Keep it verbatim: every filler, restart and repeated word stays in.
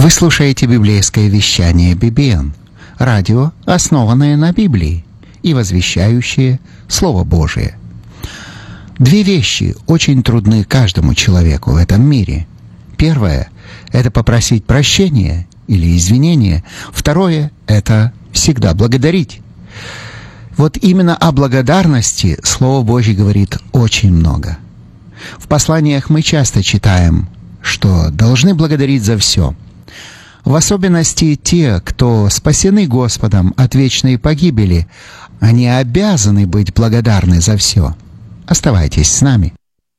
Вы слушаете библейское вещание би би эн, радио, основанное на Библии и возвещающее Слово Божие. Две вещи очень трудны каждому человеку в этом мире. Первое – это попросить прощения или извинения. Второе – это всегда благодарить. Вот именно о благодарности Слово Божье говорит очень много. В посланиях мы часто читаем, что должны благодарить за все. В особенности те, кто спасены Господом от вечной погибели, они обязаны быть благодарны за все. Оставайтесь с нами.